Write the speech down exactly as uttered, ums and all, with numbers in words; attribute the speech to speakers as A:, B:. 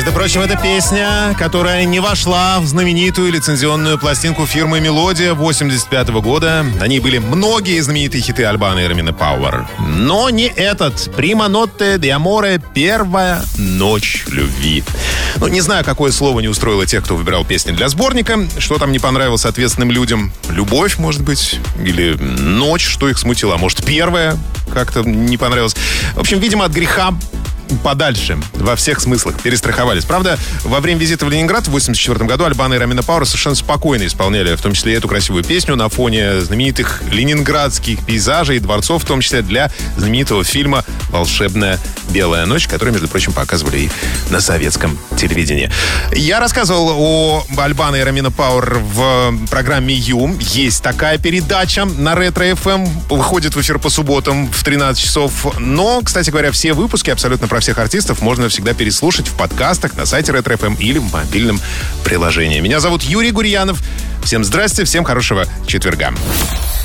A: Между прочим, это песня, которая не вошла в знаменитую лицензионную пластинку фирмы «Мелодия» восемьдесят пятого года. На ней были многие знаменитые хиты Альбано и Ромина Пауэр. Но не этот. «Prima notte di amore» — «Первая ночь любви». Ну, не знаю, какое слово не устроило тех, кто выбирал песни для сборника. Что там не понравилось ответственным людям? Любовь, может быть? Или ночь, что их смутило? А может, первая как-то не понравилась? В общем, видимо, от греха подальше, во всех смыслах, перестраховались. Правда, во время визита в Ленинград в восемьдесят четвёртом году Альбано и Ромина Пауэр совершенно спокойно исполняли, в том числе и эту красивую песню на фоне знаменитых ленинградских пейзажей и дворцов, в том числе для знаменитого фильма «Волшебная белая ночь», который, между прочим, показывали и на советском телевидении. Я рассказывал о Альбано и Ромина Пауэр в программе «Ю». Есть такая передача на Ретро-эф эм. Выходит в эфир по субботам в тринадцать часов. Но, кстати говоря, все выпуски абсолютно про всех артистов можно всегда переслушать в подкастах на сайте Ретро-эф эм или в мобильном приложении. Меня зовут Юрий Гурьянов. Всем здрасте, всем хорошего четверга.